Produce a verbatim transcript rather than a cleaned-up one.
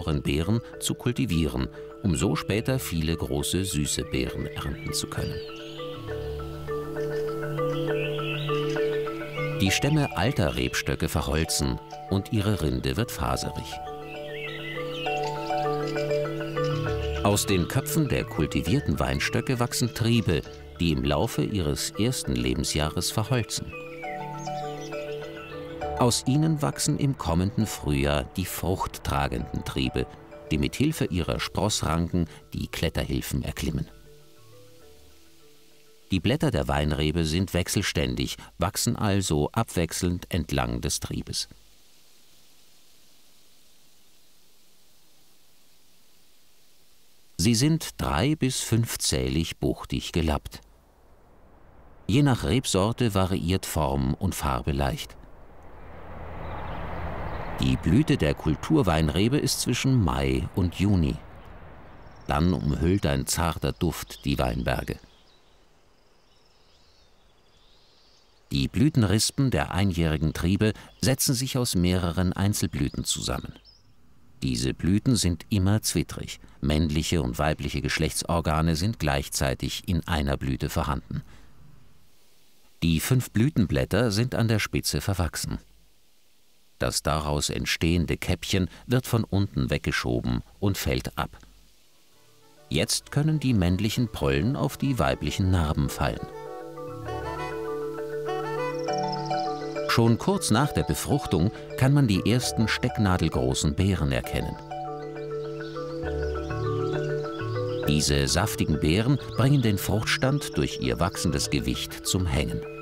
sauren Beeren zu kultivieren, um so später viele große süße Beeren ernten zu können. Die Stämme alter Rebstöcke verholzen und ihre Rinde wird faserig. Aus den Köpfen der kultivierten Weinstöcke wachsen Triebe, die im Laufe ihres ersten Lebensjahres verholzen. Aus ihnen wachsen im kommenden Frühjahr die fruchttragenden Triebe, die mit Hilfe ihrer Sprossranken die Kletterhilfen erklimmen. Die Blätter der Weinrebe sind wechselständig, wachsen also abwechselnd entlang des Triebes. Sie sind drei- bis fünfzählig buchtig gelappt. Je nach Rebsorte variiert Form und Farbe leicht. Die Blüte der Kulturweinrebe ist zwischen Mai und Juni. Dann umhüllt ein zarter Duft die Weinberge. Die Blütenrispen der einjährigen Triebe setzen sich aus mehreren Einzelblüten zusammen. Diese Blüten sind immer zwittrig. Männliche und weibliche Geschlechtsorgane sind gleichzeitig in einer Blüte vorhanden. Die fünf Blütenblätter sind an der Spitze verwachsen. Das daraus entstehende Käppchen wird von unten weggeschoben und fällt ab. Jetzt können die männlichen Pollen auf die weiblichen Narben fallen. Schon kurz nach der Befruchtung kann man die ersten stecknadelgroßen Beeren erkennen. Diese saftigen Beeren bringen den Fruchtstand durch ihr wachsendes Gewicht zum Hängen.